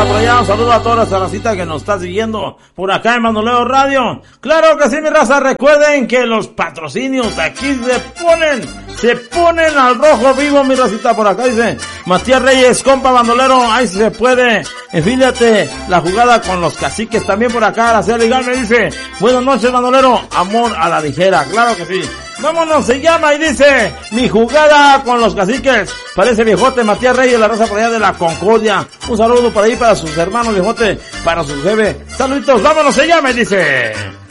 raza por allá, un saludo a toda esa racita que nos está siguiendo por acá en Bandolero Radio. Claro que sí, mi raza, recuerden que los patrocinios aquí se ponen al rojo vivo, mi racita. Por acá dice Matías Reyes, compa bandolero, ahí se puede, enfíliate la jugada con los caciques. También por acá Araceli Gal me dice, buenas noches bandolero, amor a la ligera. Claro que sí. Vámonos, se llama y dice, mi jugada con los caciques. Parece viejote, Matías Reyes, la raza por allá de la Concordia. Un saludo por ahí para sus hermanos viejote, para su jefe. Saluditos, vámonos, se llama y dice...